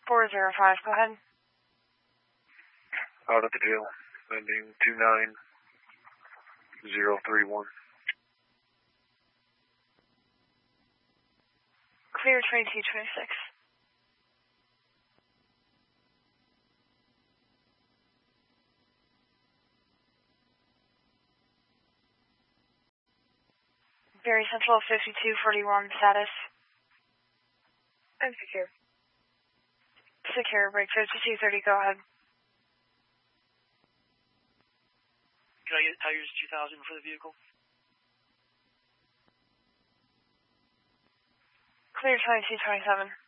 405, go ahead. Out at the jail, ending 29031. Clear 2226. Very Central 5241 status. I'm secure. Secure, break 5230, go ahead. Can I get tires 2000 for the vehicle? Clear 2227.